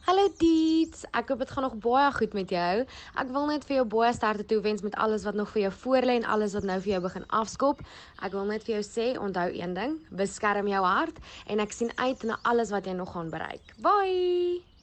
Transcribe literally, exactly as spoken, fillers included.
Hallo Diets, ek hoop dit gaan nog baie goed met jou. Ek wil net vir jou baie sterkte toewens met alles wat nog vir jou voorlê en alles wat nou vir jou begin afskop. Ek wil net vir jou sê, onthou een ding, beskerm jou hart en ek sien uit na alles wat jy nog gaan bereik. Bye.